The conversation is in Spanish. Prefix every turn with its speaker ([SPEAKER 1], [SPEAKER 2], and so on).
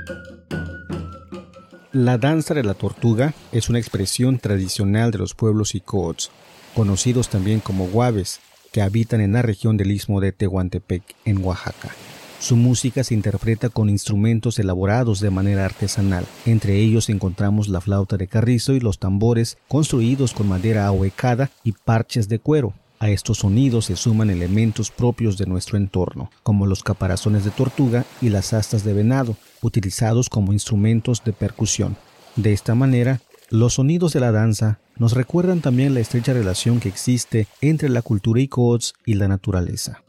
[SPEAKER 1] La danza de la tortuga es una expresión tradicional de los pueblos Icoots, conocidos también como Guaves, que habitan en la región del Istmo de Tehuantepec, en Oaxaca. Su música se interpreta con instrumentos elaborados de manera artesanal. Entre ellos encontramos la flauta de carrizo y los tambores construidos con madera ahuecada y parches de cuero. A estos sonidos se suman elementos propios de nuestro entorno, como los caparazones de tortuga y las astas de venado, utilizados como instrumentos de percusión. De esta manera, los sonidos de la danza nos recuerdan también la estrecha relación que existe entre la cultura Icoots y la naturaleza.